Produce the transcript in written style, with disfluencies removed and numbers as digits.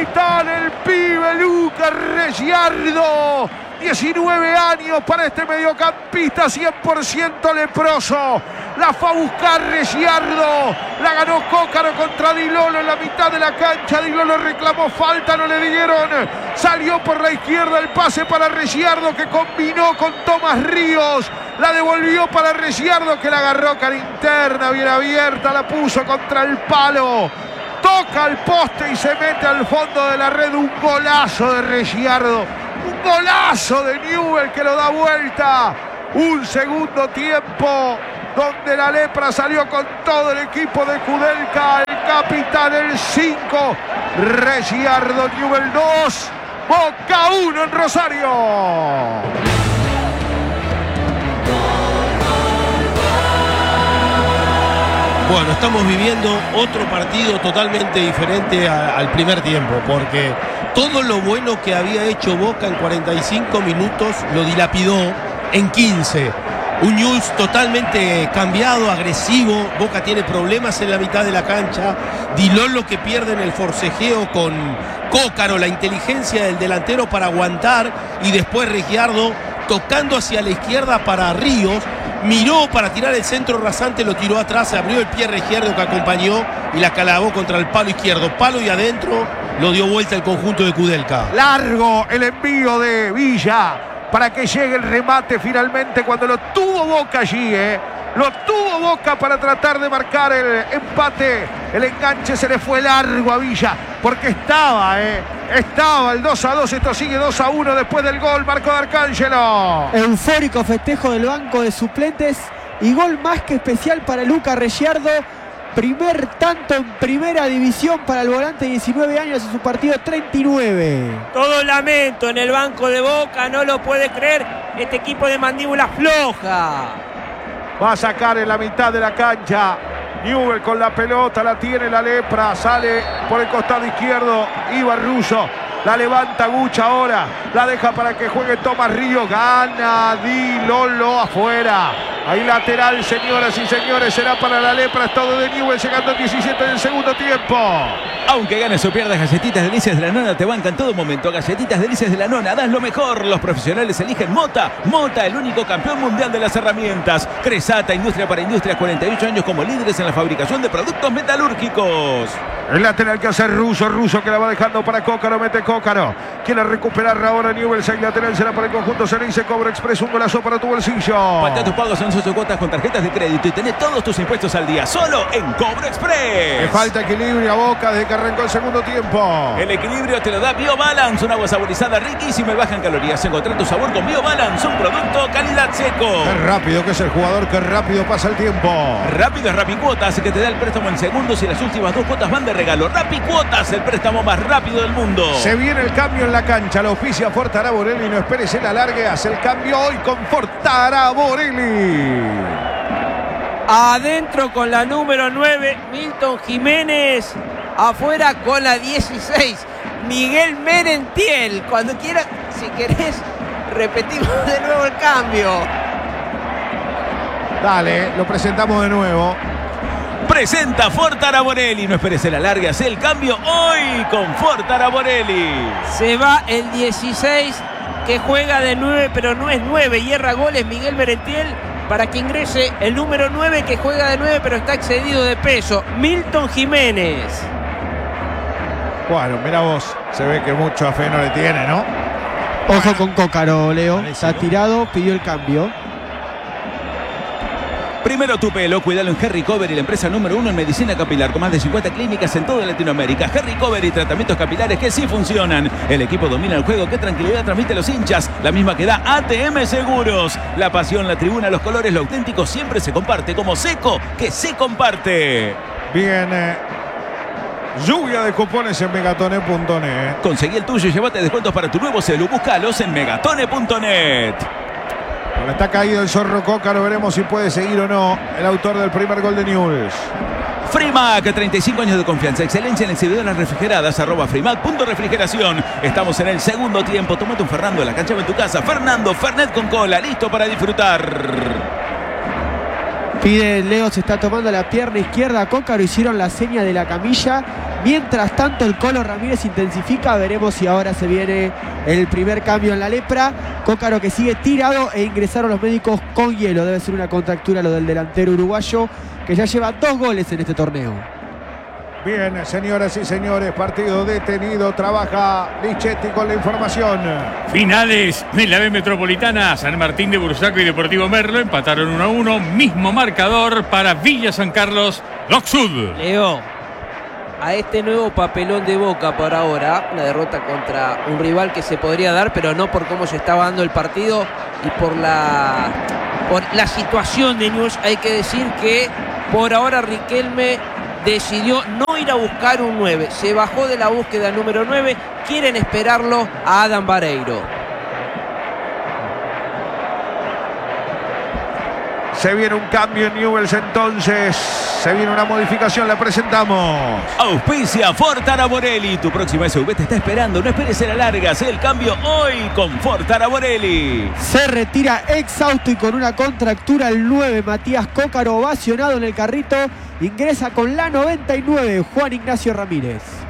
capitán, el pibe Lucas Reggiardo. 19 años para este mediocampista 100% leproso. La fue a buscar Reggiardo. La ganó Cócaro contra Di Lolo en la mitad de la cancha. Di Lolo reclamó falta, no le dieron. Salió por la izquierda el pase para Reggiardo, que combinó con Tomás Ríos. La devolvió para Reggiardo, que la agarró cara interna, bien abierta. La puso contra el palo. Toca el poste y se mete al fondo de la red. Un golazo de Reggiardo. Un golazo de Newell que lo da vuelta. Un segundo tiempo donde la lepra salió con todo el equipo de Kudelka. El capitán, el 5. Reggiardo, Newell 2. Boca 1 en Rosario. Bueno, estamos viviendo otro partido totalmente diferente al primer tiempo, porque todo lo bueno que había hecho Boca en 45 minutos lo dilapidó en 15. Un Newell's totalmente cambiado, agresivo. Boca tiene problemas en la mitad de la cancha. Di Lolo que pierde en el forcejeo con Cócaro, la inteligencia del delantero para aguantar, y después Reggiardo tocando hacia la izquierda para Ríos. Miró para tirar el centro rasante, lo tiró atrás, se abrió el pie Reggiardo, que acompañó y la clavó contra el palo izquierdo. Palo y adentro lo dio vuelta el conjunto de Kudelka. Largo el envío de Villa para que llegue el remate finalmente cuando lo tuvo Boca allí, Lo tuvo Boca para tratar de marcar el empate. El enganche se le fue largo a Villa porque estaba el 2-2. Esto sigue 2-1 después del gol. Marco D'Arcangelo. Eufórico festejo del banco de suplentes y gol más que especial para Lucas Reggiardo. Primer tanto en primera división para el volante de 19 años en su partido 39. Todo lamento en el banco de Boca, no lo puede creer este equipo de mandíbula floja. Va a sacar en la mitad de la cancha. Newell con la pelota, la tiene la lepra, sale por el costado izquierdo Ibar Russo, la levanta Gucha ahora, la deja para que juegue Tomás Ríos, gana Di Lolo afuera. Ahí lateral, señoras y señores, será para la lepra, es todo de Newell, llegando al 17 del segundo tiempo. Aunque ganes o pierdas, Galletitas Delicias de la Nona te bancan todo momento. Galletitas Delicias de la Nona, das lo mejor. Los profesionales eligen Mota. Mota, el único campeón mundial de las herramientas. Cresata, Industria para Industrias, 48 años como líderes en la fabricación de productos metalúrgicos. El lateral que hace Russo que la va dejando para Cócaro, mete Cócaro. Quiere recuperar ahora Newell, 6 lateral, será para el conjunto Ceneice. Cobra Express, un golazo para tu bolsillo. Patea tus pagos en cuotas con tarjetas de crédito y tenés todos tus impuestos al día, solo en Cobra Express. Le falta equilibrio a Boca desde que arrancó el segundo tiempo. El equilibrio te lo da BioBalance, un agua saborizada riquísima y baja en calorías. Encontrá tu sabor con BioBalance, un producto calidad seco. Qué rápido que es el jugador, qué rápido pasa el tiempo. Rápido es Rapicuotas, que te da el préstamo en segundos y las últimas 2 cuotas van de regalo. Rapicuotas, el préstamo más rápido del mundo. Se viene el cambio en la cancha, lo oficia Fortaraborelli, no esperes el alargue, hace el cambio hoy con Fortaraborelli. Adentro con la número 9, Milton Jiménez. Afuera con la 16, Miguel Merentiel. Cuando quieras, si querés, repetimos de nuevo el cambio. Dale, lo presentamos de nuevo. Presenta Fortaraborelli. No esperes el alargue, hace el cambio hoy con Fortaraborelli. Se va el 16, que juega de 9, pero no es 9. Y erra goles Miguel Merentiel para que ingrese el número 9, que juega de 9, pero está excedido de peso, Milton Jiménez. Bueno, mira vos, se ve que mucho fe no le tiene, ¿no? Ojo con Cócaro, Leo. Está tirado, pidió el cambio. Primero tu pelo, cuídalo en Harry Cover y la empresa número 1 en medicina capilar, con más de 50 clínicas en toda Latinoamérica. Harry Cover y tratamientos capilares que sí funcionan. El equipo domina el juego, qué tranquilidad transmite a los hinchas, la misma que da ATM Seguros. La pasión, la tribuna, los colores, lo auténtico siempre se comparte, como Seco, que se comparte. Bien, lluvia de cupones en megatone.net. Conseguí el tuyo y llévate descuentos para tu nuevo celu. Búscalos en megatone.net. Bueno, está caído el zorro Cócaro, veremos si puede seguir o no el autor del primer gol de Newell's. Frimac, 35 años de confianza, excelencia en exhibidoras refrigeradas, @frimac.refrigeración. Estamos en el segundo tiempo. Tómate un Fernando en la cancha o en tu casa. Fernando, Fernet con cola, listo para disfrutar. Pide Leo, se está tomando la pierna izquierda a Cócaro, hicieron la seña de la camilla Mientras tanto, el Colo Ramírez intensifica. Veremos si ahora se viene el primer cambio en la lepra. Cócaro que sigue tirado e ingresaron los médicos con hielo. Debe ser una contractura lo del delantero uruguayo, que ya lleva 2 goles en este torneo. Bien, señoras y señores, partido detenido. Trabaja Lichetti con la información. Finales de la B Metropolitana. San Martín de Bursaco y Deportivo Merlo empataron 1-1. Mismo marcador para Villa San Carlos, Loxud. Leo, a este nuevo papelón de Boca por ahora, una derrota contra un rival que se podría dar, pero no por cómo se estaba dando el partido y por la situación de Newell's. Hay que decir que por ahora Riquelme decidió no ir a buscar un 9. Se bajó de la búsqueda número 9. Quieren esperarlo a Adam Vareiro. Se viene un cambio en Newell's entonces. Se viene una modificación, la presentamos. Auspicia Ford Araborelli. Tu próxima SUV te está esperando. No esperes a la larga. Haz el cambio hoy con Ford Araborelli. Se retira exhausto y con una contractura el 9, Matías Cócaro, ovacionado en el carrito. Ingresa con la 99, Juan Ignacio Ramírez.